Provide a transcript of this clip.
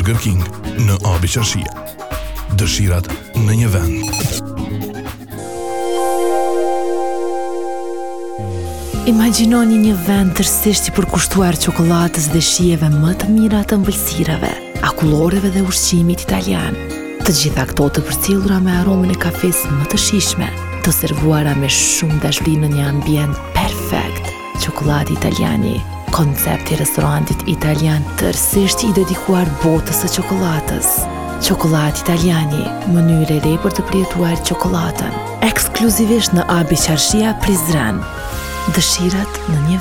Burger King në Abi Qarshia. Dëshirat në një vend. Imagjinoni një vend tërësisht i përkushtuar çokoladës dhe shijeve më të mira të ëmbëlsirave, akulloreve dhe ushqimit italian. Të gjitha këto të përcjellura me aromën e kafes më të shijshme, të servuara me shumë dashuri në një ambient perfekt. Çokoladë italiani, koncepti i restorantit italian tërësisht i dedikuar botës së çokoladës. Çokoladë italiani, mënyrë e re për të përjetuar çokoladën, ekskluzivisht në Abi Qarshia, Prizren. Dëshirat në një